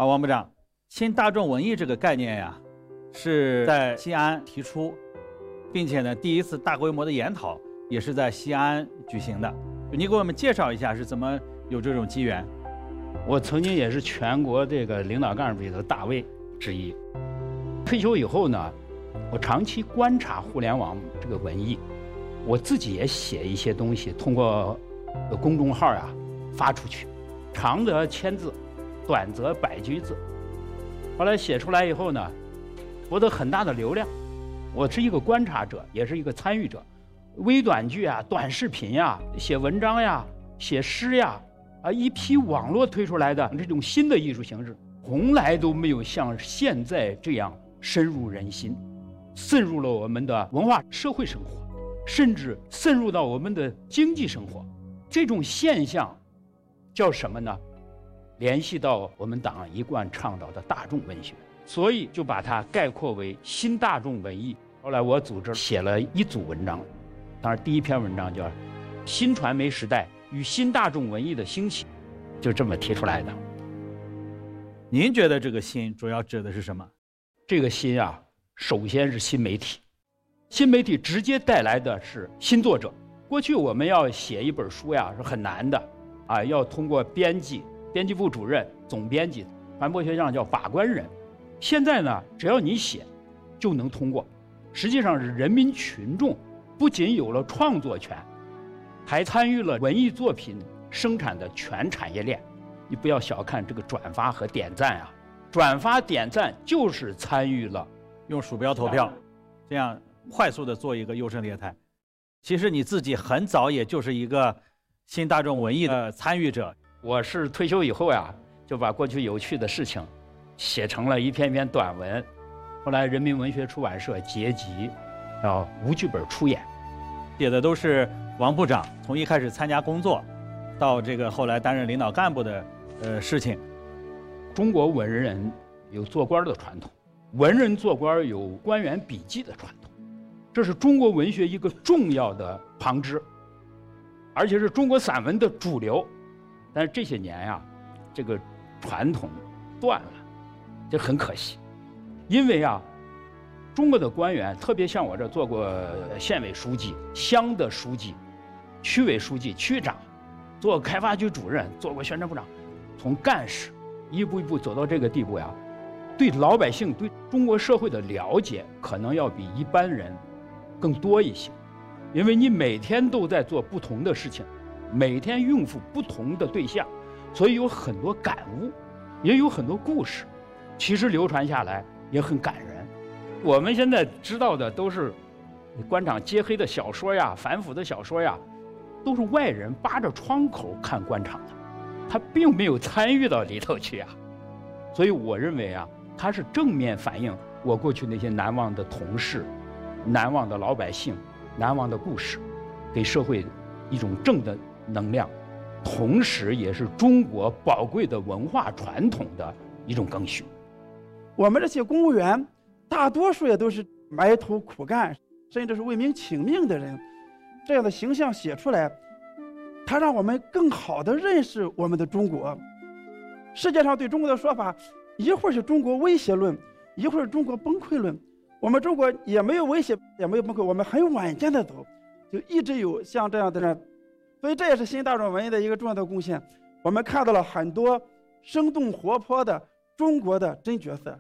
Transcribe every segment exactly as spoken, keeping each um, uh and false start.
好，王部长，新大众文艺这个概念呀，是在西安提出，并且呢，第一次大规模的研讨也是在西安举行的。你给我们介绍一下是怎么有这种机缘？ 我曾经也是全国这个领导干部里的大 V 之一。退休以后呢，我长期观察互联网这个文艺，我自己也写一些东西，通过公众号啊发出去，长则千字，短则百句字。后来写出来以后呢，获得很大的流量。我是一个观察者，也是一个参与者。微短剧啊、短视频呀、写文章呀、写诗呀，啊，一批网络推出来的这种新的艺术形式，从来都没有像现在这样深入人心，渗入了我们的文化社会生活，甚至渗入到我们的经济生活。这种现象叫什么呢？联系到我们党一贯倡导的大众文学，所以就把它概括为新大众文艺。后来我组织写了一组文章，当然第一篇文章叫《新传媒时代与新大众文艺的兴起》，就这么提出来的。 您觉得这个新主要指的是什么？ 这个新啊，首先是新媒体，新媒体直接带来的是新作者。过去我们要写一本书呀是很难的，啊，要通过编辑、编辑部主任、总编辑，传播学上叫把关人。现在呢，只要你写，就能通过。实际上是人民群众不仅有了创作权，还参与了文艺作品生产的全产业链。你不要小看这个转发和点赞啊，转发点赞就是参与了。 用鼠标投票，这样快速的做一个优胜劣汰。其实你自己很早也就是一个新大众文艺的参与者。 我是退休以后呀，就把过去有趣的事情写成了一篇篇短文，后来人民文学出版社结集，然后无剧本出演。 写的都是王部长从一开始参加工作，到这个后来担任领导干部的呃事情。 中国文人有做官的传统，文人做官有官员笔记的传统，这是中国文学一个重要的旁支，而且是中国散文的主流。但是这些年呀，这个传统断了，这很可惜。因为啊，中国的官员，特别像我这做过县委书记、乡的书记、区委书记、区长，做开发局主任，做过宣传部长，从干事一步一步走到这个地步呀，对老百姓、对中国社会的了解，可能要比一般人更多一些。因为你每天都在做不同的事情，每天应付不同的对象，所以有很多感悟，也有很多故事，其实流传下来也很感人。我们现在知道的都是官场揭黑的小说呀、反腐的小说呀，都是外人扒着窗口看官场的，他并没有参与到里头去啊。所以我认为啊，它是正面反映我过去那些难忘的同事、难忘的老百姓、难忘的故事，给社会一种正的能量，同时也是中国宝贵的文化传统的一种更新。 我们这些公务员大多数也都是埋头苦干，甚至是为民请命的人，这样的形象写出来，它让我们更好地认识我们的中国。世界上对中国的说法，一会儿是中国威胁论，一会儿是中国崩溃论。我们中国也没有威胁，也没有崩溃，我们很稳健的走，就一直有像这样的人。所以这也是新大众文艺的一个重要的贡献。我们看到了很多生动活泼的中国的真角色。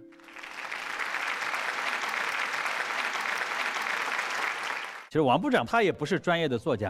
其实王部长他也不是专业的作家，